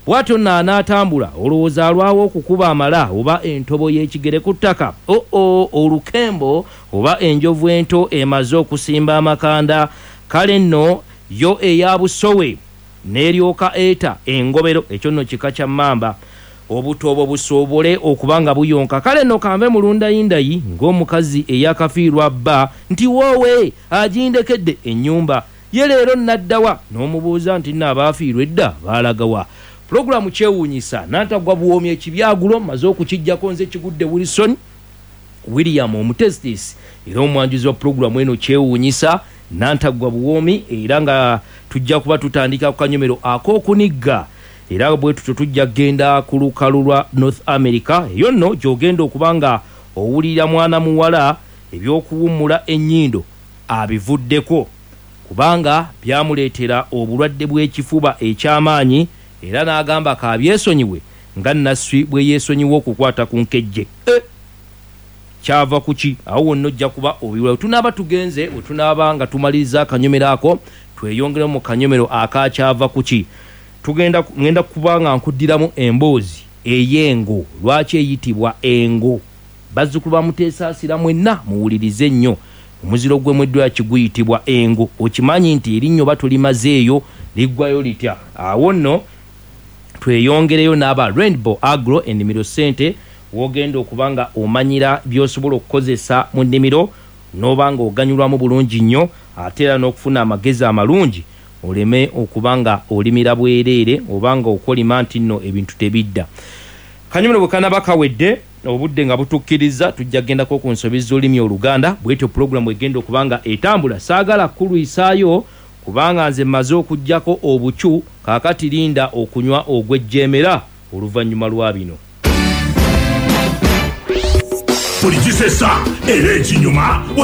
bwatyo n'atambula olowooza alwawo okukuba amala oba entobo y'ekigere ku ttaka olukembo oba enjovu ento emaze okusimba amakanda kale nno yo eya busowe n'eryoka eta engobero ekyo nno kika kya mmamba obuto obwo busobole okubanga buyonka kale nno kanve mulundayindayi ng'omukazi eyakafiirwa bba nti woowe agindekedde ennyumba ye leero naddawa n'omubuuza nti nabaafiirwa edda baalagawa Programu kyewuunyisa n'antagwa buwoomi ekibyagulo maze okukijjako nze Kigudde William omutestis era omwanjuzi wa programu eno kyewuunyisa n'antagwa buwoomi era nga tujja kuba tutandika ku kanyomero ak'okunigga era bwe tutyo tujja genda ku lukalu lwa North America eyo nno gy'ogenda okubanga owulira mwana muwala ebyokuwummula ennyindo abivuddeko kubanga byamuleetera obulwadde bw'ekifuba eky'amaanyi era n'agamba kaabyesonyiwe nga Nasswi bwe yeesonyiwa okukwata ku nkejje kyava kuki awo wonna ojja kuba obiwulira tunaaba tugenze bwe tunaaba nga tumaliriza akanyomero ako tweyongere mu kanyomero akakyava kuki ngenda kuba nga nkuddiramu emboozi ey'engo lwaki eyitibwa engo bazzukulu ba Muteesaasira mwenna muwulirize nnyo omuziro gwe mweddoya kiguyitibwa engo okimanyi nti erinnyo batulimazeeyo liggwayo litya awo nno tweyongereyo n'aba Rainbow Agro ennimiro ssente wogenda okubanga omanyira by'osobola okukozesa mu nnimiro n'obanga oganyulwamu bulungi nnyo ate era n'okufuna amagezi amalungi oleme okubanga olimira bwereere obanga okolima nti nno ebintu tebidda kanyomero bwe kanaba kawedde obudde nga butukkiriza tujja gendako ku nsobi z'olulimi Oluganda bwetyo programu egenda okubanga etambula saagala kulwisaayo kubanga nze maze okujjako obucu kaakati linda okunywa ogwejjeemera oluvannyuma lwa bino Polijisesa era ekinyuma